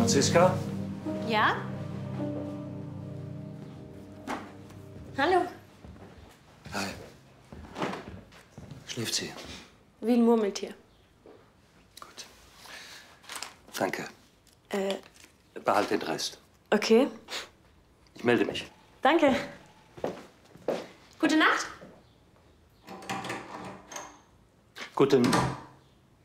Franziska? Ja? Hallo. Hi. Schläft sie? Wie ein Murmeltier. Gut. Danke. Behalt den Rest. Okay. Ich melde mich. Danke. Gute Nacht. Guten